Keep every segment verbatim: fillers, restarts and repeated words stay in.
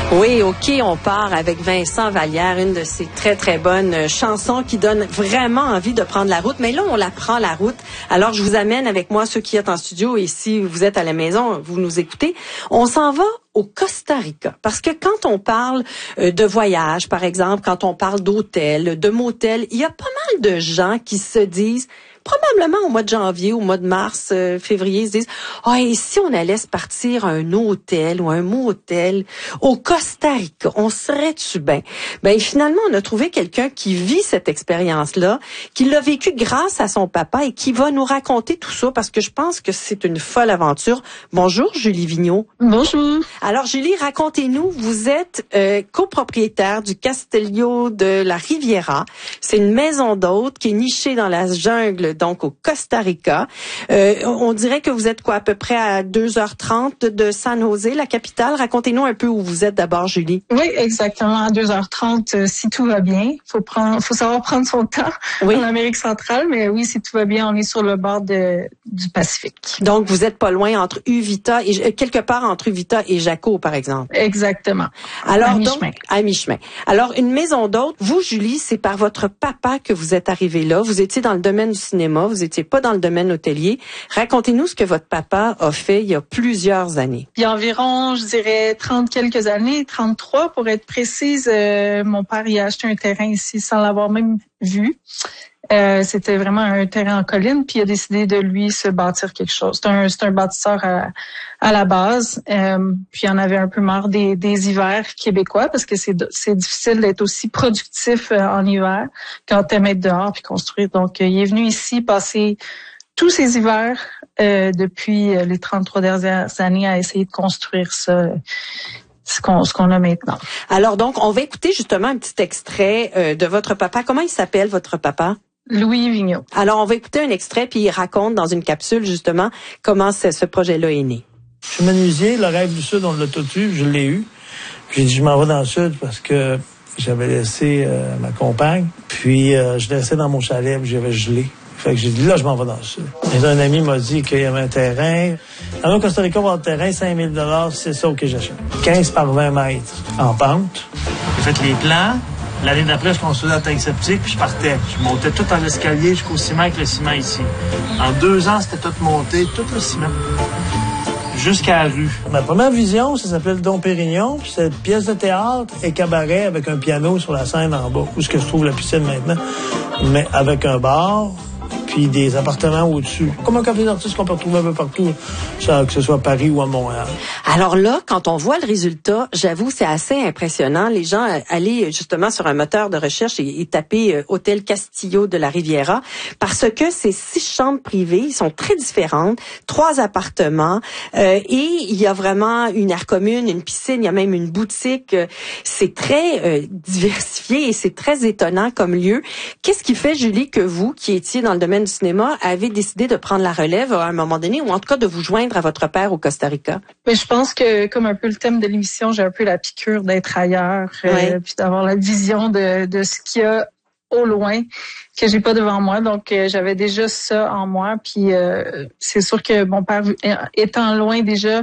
Oui, OK, on part avec Vincent Vallière, une de ces très, très bonnes chansons qui donne vraiment envie de prendre la route. Mais là, on la prend la route. Alors, je vous amène avec moi, ceux qui êtes en studio, et si vous êtes à la maison, vous nous écoutez. On s'en va au Costa Rica. Parce que quand on parle de voyage, par exemple, quand on parle d'hôtel, de motel, il y a pas mal de gens qui se disent... probablement au mois de janvier, au mois de mars, euh, février, ils se disent « Ah, et si on allait se partir à un hôtel ou un motel au Costa Rica, on serait-tu bien? » Ben finalement, on a trouvé quelqu'un qui vit cette expérience-là, qui l'a vécu grâce à son papa et qui va nous raconter tout ça parce que je pense que c'est une folle aventure. Bonjour, Julie Vigneault. Bonjour. Alors, Julie, racontez-nous, vous êtes euh, copropriétaire du Castillo de la Riviera. C'est une maison d'hôtes qui est nichée dans la jungle, donc au Costa Rica. Euh, on dirait que vous êtes quoi, à peu près à deux heures trente de San José, la capitale. Racontez-nous un peu où vous êtes d'abord, Julie. Oui, exactement, à deux heures trente, euh, si tout va bien. Faut prendre, faut savoir prendre son temps oui. en Amérique centrale, mais oui, si tout va bien, on est sur le bord de, du Pacifique. Donc, vous êtes pas loin entre Uvita et, quelque part entre Uvita et Jaco, par exemple. Exactement. Alors, à mi-chemin. Donc, à mi-chemin. Alors, une maison d'hôtes, vous, Julie, c'est par votre papa que vous êtes arrivée là. Vous étiez dans le domaine du cinéma. Vous étiez pas dans le domaine hôtelier. Racontez-nous ce que votre papa a fait il y a plusieurs années. Il y a environ, je dirais, trente quelques années, trente-trois pour être précise. Euh, mon père y a acheté un terrain ici sans l'avoir même vu. Euh, c'était vraiment un terrain en colline, puis il a décidé de lui se bâtir quelque chose. C'est un, c'est un bâtisseur à, à la base. Euh, puis il en avait un peu marre des, des hivers québécois parce que c'est, c'est difficile d'être aussi productif euh, en hiver quand t'aimes être dehors puis construire. Donc euh, il est venu ici passer tous ces hivers euh, depuis euh, les trente-trois dernières années à essayer de construire ça. Ce qu'on, ce qu'on a maintenant. Alors donc, on va écouter justement un petit extrait euh, de votre papa. Comment il s'appelle, votre papa? Louis Vigneault. Alors, on va écouter un extrait, puis il raconte dans une capsule, justement, comment ce, ce projet-là est né. Je suis menuisier, le rêve du Sud, on l'a tout eu, je l'ai eu. J'ai dit, je m'en vais dans le Sud parce que j'avais laissé euh, ma compagne, puis euh, je l'ai laissé dans mon chalet, puis j'avais gelé. Fait que j'ai dit, là, je m'en vais dans le Sud. Et un ami m'a dit qu'il y avait un terrain. Alors, au Costa Rica, on va avoir un terrain, cinq mille dollars, c'est ça que j'achète. quinze par vingt mètres en pente. J'ai fait les plans. L'année d'après, je construisais la tank septique, puis je partais. Je montais tout en escalier jusqu'au ciment avec le ciment ici. En deux ans, c'était tout monté, tout le ciment. Jusqu'à la rue. Ma première vision, ça s'appelait le Dom Pérignon. C'est une pièce de théâtre et cabaret avec un piano sur la scène en bas, où ce que je trouve la piscine maintenant. Mais avec un bar, puis des appartements au-dessus. Comme un café d'artistes qu'on peut retrouver un peu partout, que ce soit à Paris ou à Montréal. Alors là, quand on voit le résultat, j'avoue, c'est assez impressionnant. Les gens allaient justement sur un moteur de recherche et, et taper euh, Hôtel Castillo de la Riviera parce que ces six chambres privées, ils sont très différentes, trois appartements euh, et il y a vraiment une aire commune, une piscine, il y a même une boutique. C'est très euh, diversifié et c'est très étonnant comme lieu. Qu'est-ce qui fait, Julie, que vous, qui étiez dans le domaine du cinéma, avez décidé de prendre la relève à un moment donné, ou en tout cas de vous joindre à votre père au Costa Rica? Mais je pense que, comme un peu le thème de l'émission, j'ai un peu la piqûre d'être ailleurs, ouais. euh, puis d'avoir la vision de, de ce qu'il y a au loin que j'ai pas devant moi. Donc, euh, j'avais déjà ça en moi. Puis, euh, c'est sûr que mon père, étant loin déjà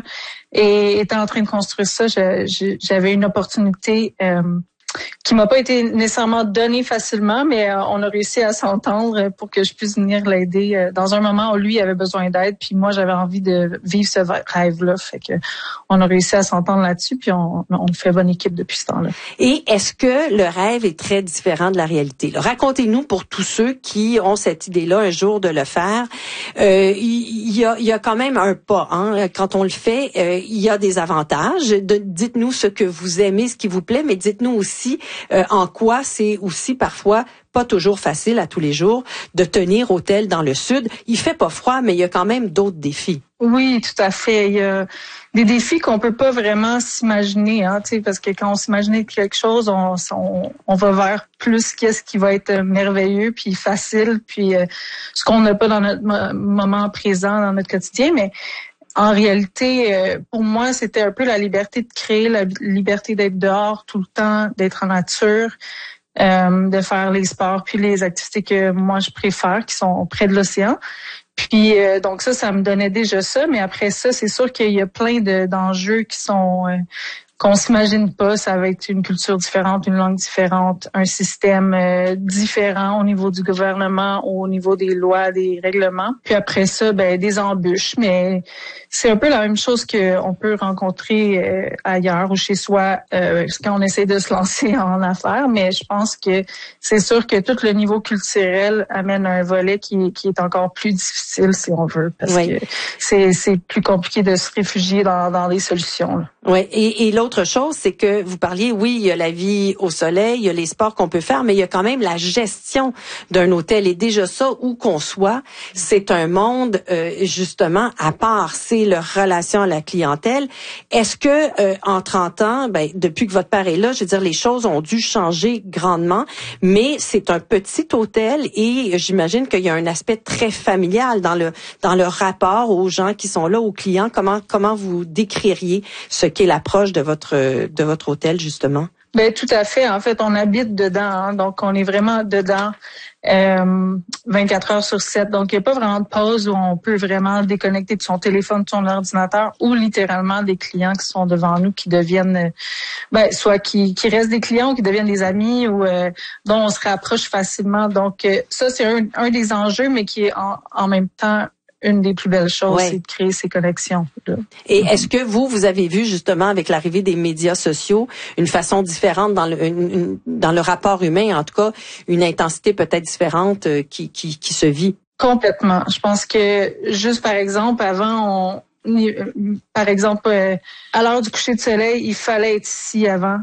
et étant en train de construire ça, je, je, j'avais une opportunité euh, qui m'a pas été nécessairement donnée facilement, mais euh, on a réussi à s'entendre pour que je puisse venir l'aider euh, dans un moment où lui avait besoin d'aide, puis moi j'avais envie de vivre ce rêve-là, fait que on a réussi à s'entendre là-dessus, puis on, on fait bonne équipe depuis ce temps-là. Et est-ce que le rêve est très différent de la réalité? Là, racontez-nous pour tous ceux qui ont cette idée-là un jour de le faire. Euh, il y, y a, il y a quand même un pas, hein. Quand on le fait, euh, il y a des avantages. De, dites-nous ce que vous aimez, ce qui vous plaît, mais dites-nous aussi Euh, en quoi c'est aussi parfois pas toujours facile à tous les jours de tenir hôtel dans le sud. Il fait pas froid, mais il y a quand même d'autres défis. Oui, tout à fait. Il y a des défis qu'on peut pas vraiment s'imaginer, hein, tu sais, parce que quand on s'imagine quelque chose, on, on, on va vers plus qu'est-ce qui va être merveilleux, puis facile, puis euh, ce qu'on n'a pas dans notre mo- moment présent, dans notre quotidien, mais en réalité, euh, pour moi, c'était un peu la liberté de créer, la liberté d'être dehors tout le temps, d'être en nature, euh, de faire les sports puis les activités que moi je préfère, qui sont près de l'océan. Puis euh, donc ça, ça me donnait déjà ça. Mais après ça, c'est sûr qu'il y a plein de, d'enjeux qui sont euh, qu'on s'imagine pas. Ça va être une culture différente, une langue différente, un système euh, différent au niveau du gouvernement, au niveau des lois, des règlements. Puis après ça, ben des embûches. Mais c'est un peu la même chose qu'on peut rencontrer euh, ailleurs ou chez soi euh, quand on essaie de se lancer en affaires. Mais je pense que c'est sûr que tout le niveau culturel amène un volet qui, qui est encore plus difficile, si on veut, parce oui. que c'est, c'est plus compliqué de se réfugier dans, dans des solutions. Là. Oui, et, et l'autre chose, c'est que vous parliez, oui, il y a la vie au soleil, il y a les sports qu'on peut faire, mais il y a quand même la gestion d'un hôtel. Et déjà ça, où qu'on soit, c'est un monde, euh, justement, à part. C'est leur relation à la clientèle. Est-ce que, euh, en trente ans, ben, depuis que votre père est là, je veux dire, les choses ont dû changer grandement, mais c'est un petit hôtel et j'imagine qu'il y a un aspect très familial dans le, dans le rapport aux gens qui sont là, aux clients. Comment, comment vous décririez ce qu'est l'approche de votre de votre hôtel, justement? Ben tout à fait. En fait, on habite dedans, hein, donc on est vraiment dedans euh, vingt-quatre heures sur sept. Donc, il n'y a pas vraiment de pause où on peut vraiment déconnecter de son téléphone, de son ordinateur, ou littéralement des clients qui sont devant nous, qui deviennent, ben soit qui, qui restent des clients ou qui deviennent des amis ou euh, dont on se rapproche facilement. Donc, euh, ça, c'est un, un des enjeux, mais qui est en, en même temps une des plus belles choses, ouais. c'est de créer ces connexions. Là. Et est-ce que vous, vous avez vu justement avec l'arrivée des médias sociaux une façon différente dans le une, une, dans le rapport humain, en tout cas une intensité peut-être différente euh, qui, qui qui se vit? Complètement. Je pense que juste par exemple, avant, on, par exemple, euh, à l'heure du coucher de soleil, il fallait être ici avant.